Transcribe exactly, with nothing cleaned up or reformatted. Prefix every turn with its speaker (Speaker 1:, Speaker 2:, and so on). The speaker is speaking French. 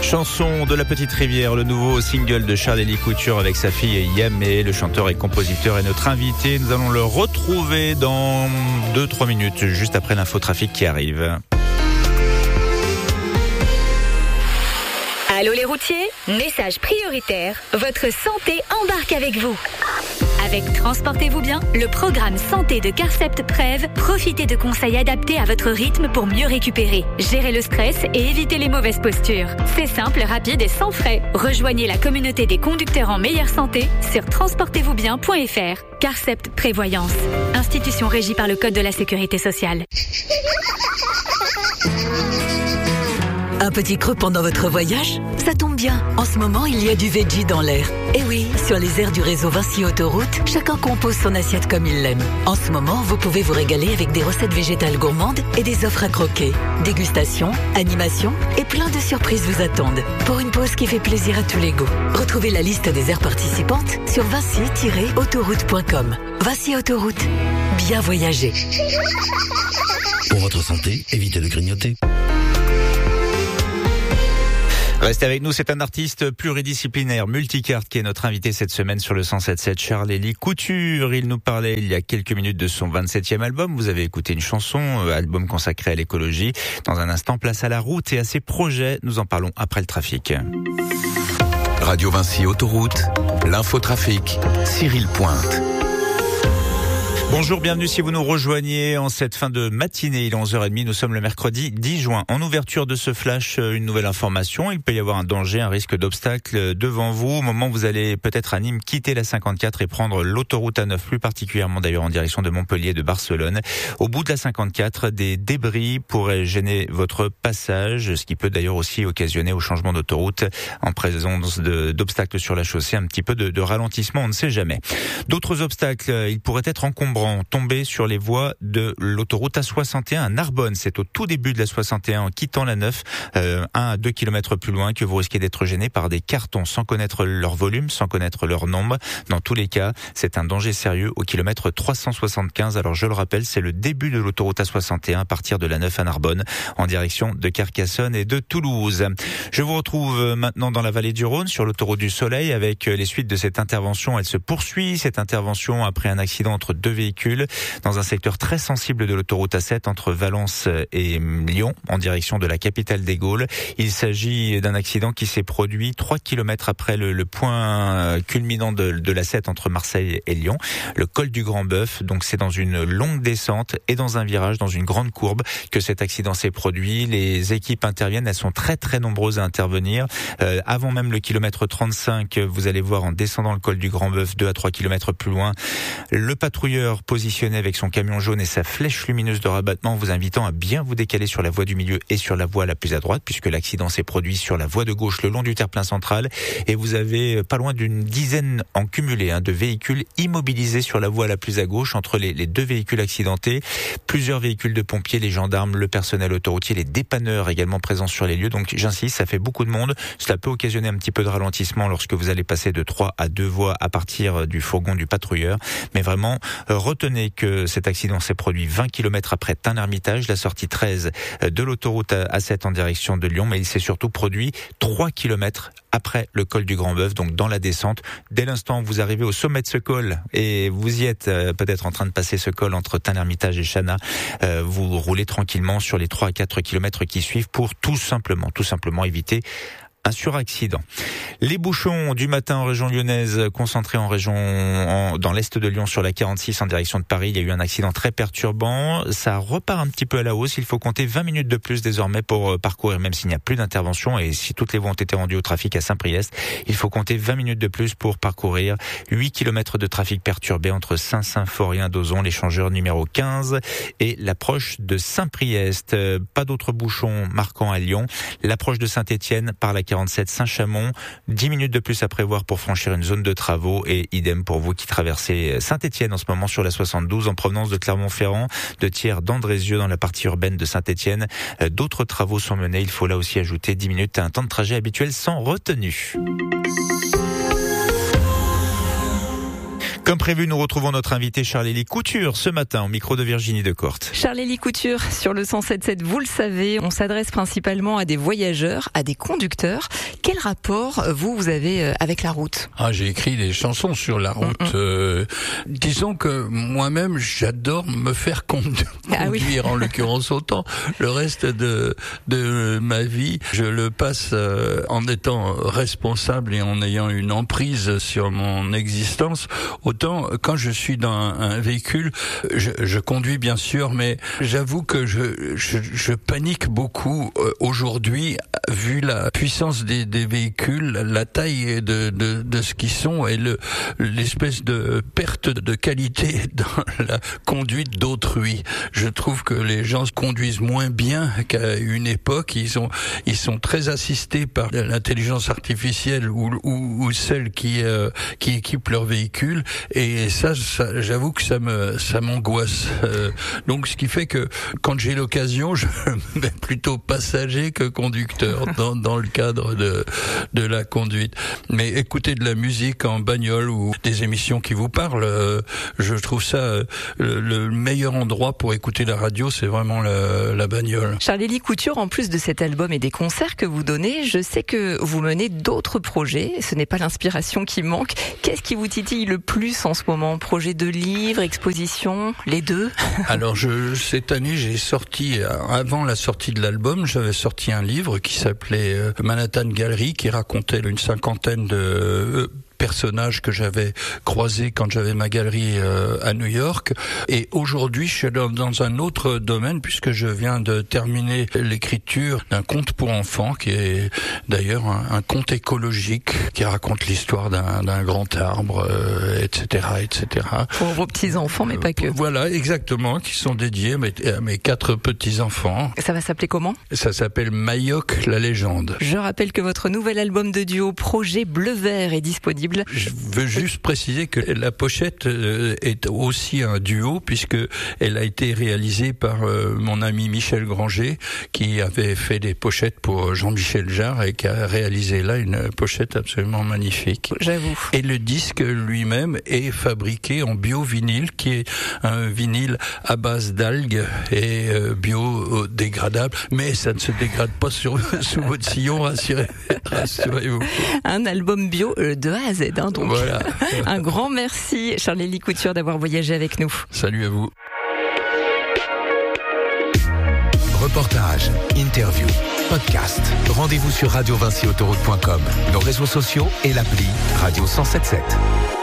Speaker 1: Chanson de la Petite Rivière, le nouveau single de Charles-Élie Couture avec sa fille Yamé. Le chanteur et compositeur est notre invité. Nous allons le retrouver dans deux trois minutes, juste après l'infotrafic qui arrive.
Speaker 2: Allô les routiers, message prioritaire, votre santé embarque avec vous. Avec Transportez-vous bien, le programme santé de Carcept Prev, profitez de conseils adaptés à votre rythme pour mieux récupérer, gérer le stress et éviter les mauvaises postures. C'est simple, rapide et sans frais. Rejoignez la communauté des conducteurs en meilleure santé sur transportez vous bien point f r. Carcept Prévoyance, institution régie par le Code de la Sécurité sociale.
Speaker 3: Un petit creux pendant votre voyage ? Ça tombe bien. En ce moment, il y a du veggie dans l'air. Et oui, sur les aires du réseau Vinci Autoroute, chacun compose son assiette comme il l'aime. En ce moment, vous pouvez vous régaler avec des recettes végétales gourmandes et des offres à croquer. Dégustation, animation et plein de surprises vous attendent. Pour une pause qui fait plaisir à tous les goûts. Retrouvez la liste des aires participantes sur vinci tiret autoroute point com. Vinci Autoroute. Bien voyager.
Speaker 4: Pour votre santé, évitez de grignoter.
Speaker 1: Restez avec nous, c'est un artiste pluridisciplinaire, multicarte, qui est notre invité cette semaine sur le cent sept virgule sept, Charles-Élie Couture. Il nous parlait il y a quelques minutes de son vingt-septième album. Vous avez écouté une chanson, album consacré à l'écologie. Dans un instant, place à la route et à ses projets. Nous en parlons après le trafic.
Speaker 4: Radio Vinci Autoroute, l'infotrafic, Cyril Pointe.
Speaker 1: Bonjour, bienvenue si vous nous rejoignez en cette fin de matinée. Il est onze heures trente, nous sommes le mercredi dix juin. En ouverture de ce flash, une nouvelle information. Il peut y avoir un danger, un risque d'obstacle devant vous. Au moment où vous allez peut-être à Nîmes quitter la cinquante-quatre et prendre l'autoroute A neuf, plus particulièrement d'ailleurs en direction de Montpellier et de Barcelone. Au bout de la cinquante-quatre, des débris pourraient gêner votre passage, ce qui peut d'ailleurs aussi occasionner au changement d'autoroute, en présence de, d'obstacles sur la chaussée, un petit peu de, de ralentissement, on ne sait jamais. D'autres obstacles, ils pourraient être encombrants. Tombé sur les voies de l'autoroute A soixante et un à Narbonne. C'est au tout début de la soixante et un en quittant la neuf, euh, un à deux kilomètres plus loin, que vous risquez d'être gêné par des cartons sans connaître leur volume, sans connaître leur nombre. Dans tous les cas, c'est un danger sérieux au kilomètre trois cent soixante-quinze. Alors je le rappelle, c'est le début de l'autoroute A soixante et un à partir de la neuf à Narbonne en direction de Carcassonne et de Toulouse. Je vous retrouve maintenant dans la vallée du Rhône sur l'autoroute du Soleil avec les suites de cette intervention. Elle se poursuit, cette intervention après un accident entre deux véhicules dans un secteur très sensible de l'autoroute A sept entre Valence et Lyon en direction de la capitale des Gaules. Il s'agit d'un accident qui s'est produit trois kilomètres après le, le point culminant de, de l'A sept entre Marseille et Lyon, le col du Grand Bœuf. Donc c'est dans une longue descente et dans un virage, dans une grande courbe que cet accident s'est produit. Les équipes interviennent, elles sont très très nombreuses à intervenir. Euh, avant même le kilomètre trente-cinq, vous allez voir en descendant le col du Grand Bœuf, deux à trois kilomètres plus loin, le patrouilleur positionné avec son camion jaune et sa flèche lumineuse de rabattement, vous invitant à bien vous décaler sur la voie du milieu et sur la voie la plus à droite, puisque l'accident s'est produit sur la voie de gauche le long du terre-plein central, et vous avez pas loin d'une dizaine en cumulé hein, de véhicules immobilisés sur la voie la plus à gauche entre les, les deux véhicules accidentés, plusieurs véhicules de pompiers, les gendarmes, le personnel autoroutier, les dépanneurs également présents sur les lieux. Donc j'insiste, ça fait beaucoup de monde, cela peut occasionner un petit peu de ralentissement lorsque vous allez passer de trois à deux voies à partir du fourgon du patrouilleur, mais vraiment euh, retenez que cet accident s'est produit vingt kilomètres après Tain-l'Hermitage, la sortie treize de l'autoroute A sept en direction de Lyon, mais il s'est surtout produit trois kilomètres après le col du Grand Bœuf, donc dans la descente. Dès l'instant où vous arrivez au sommet de ce col, et vous y êtes euh, peut-être en train de passer ce col entre Tain-l'Hermitage et Chana, euh, vous roulez tranquillement sur les trois à quatre kilomètres qui suivent pour tout simplement, tout simplement éviter un suraccident. Les bouchons du matin en région lyonnaise, concentrés en région, en, dans l'est de Lyon sur la quarante-six en direction de Paris. Il y a eu un accident très perturbant. Ça repart un petit peu à la hausse. Il faut compter vingt minutes de plus désormais pour parcourir, même s'il n'y a plus d'intervention et si toutes les voies ont été rendues au trafic à Saint-Priest, il faut compter vingt minutes de plus pour parcourir huit kilomètres de trafic perturbé entre Saint-Symphorien-d'Ozon, l'échangeur numéro quinze et l'approche de Saint-Priest. Pas d'autres bouchons marquants à Lyon. L'approche de Saint-Étienne par la quarante-sept Saint-Chamond, dix minutes de plus à prévoir pour franchir une zone de travaux et idem pour vous qui traversez Saint-Étienne en ce moment sur la soixante-douze en provenance de Clermont-Ferrand, de Thiers, d'Andrézieux dans la partie urbaine de Saint-Étienne. D'autres travaux sont menés, il faut là aussi ajouter dix minutes à un temps de trajet habituel sans retenue. Comme prévu, nous retrouvons notre invité Charlélie Couture ce matin au micro de Virginie Decoorte.
Speaker 5: Charlélie Couture, sur le cent sept sept, vous le savez, on s'adresse principalement à des voyageurs, à des conducteurs. Quel rapport, vous, vous avez avec la route ?
Speaker 6: Ah, j'ai écrit des chansons sur la route. Mm-hmm. Euh, disons que moi-même, j'adore me faire conduire, ah oui. en l'occurrence autant. Le reste de, de ma vie, je le passe euh, en étant responsable et en ayant une emprise sur mon existence. Autant quand je suis dans un, un véhicule, je, je conduis bien sûr, mais j'avoue que je, je, je panique beaucoup euh, aujourd'hui, vu la puissance des, des véhicules, la taille de, de, de ce qu'ils sont et le, l'espèce de perte de qualité dans la conduite d'autrui. Je trouve que les gens conduisent moins bien qu'à une époque. Ils sont, ils sont très assistés par l'intelligence artificielle ou, ou, ou celle qui, euh, qui équipe leur véhicule. Et ça, ça j'avoue que ça me, ça m'angoisse. Euh, donc, ce qui fait que quand j'ai l'occasion, je me mets plutôt passager que conducteur dans, dans le cadre de, de la conduite. Mais écouter de la musique en bagnole ou des émissions qui vous parlent, euh, je trouve ça euh, le, le meilleur endroit pour écouter la radio, c'est vraiment la, la bagnole.
Speaker 5: Charlélie Couture, en plus de cet album et des concerts que vous donnez, je sais que vous menez d'autres projets. Ce n'est pas l'inspiration qui manque. Qu'est-ce qui vous titille le plus en ce moment ? Projet de livre, exposition, les deux ?
Speaker 6: Alors, je, cette année, j'ai sorti, avant la sortie de l'album, j'avais sorti un livre qui s'appelait Manhattan Gallery, qui racontait une cinquantaine de personnages que j'avais croisés quand j'avais ma galerie euh, à New York. Et aujourd'hui, je suis dans, dans un autre domaine puisque je viens de terminer l'écriture d'un conte pour enfants qui est d'ailleurs un, un conte écologique qui raconte l'histoire d'un, d'un grand arbre, euh, et cetera, et cetera.
Speaker 5: Pour vos petits-enfants, mais pas que.
Speaker 6: Euh, voilà, exactement, qui sont dédiés à mes, à mes quatre petits-enfants.
Speaker 5: Ça va s'appeler comment ? Ça
Speaker 6: s'appelle Mayok, la légende.
Speaker 5: Je rappelle que votre nouvel album de duo, Projet Bleu-Vert, est disponible.
Speaker 6: Je veux juste préciser que la pochette est aussi un duo puisque elle a été réalisée par mon ami Michel Granger qui avait fait des pochettes pour Jean-Michel Jarre et qui a réalisé là une pochette absolument magnifique.
Speaker 5: J'avoue.
Speaker 6: Et le disque lui-même est fabriqué en bio-vinyle qui est un vinyle à base d'algues et biodégradable, mais ça ne se dégrade pas sur, sous votre sillon, rassurez, rassurez-vous.
Speaker 5: Un album bio de A à Z. Hein, donc.
Speaker 6: Voilà.
Speaker 5: Un grand merci, Charlélie Couture, d'avoir voyagé avec nous.
Speaker 6: Salut à vous.
Speaker 7: Reportage, interview, podcast. Rendez-vous sur radio vinci autoroute point com, nos réseaux sociaux et l'appli Radio cent soixante-dix-sept.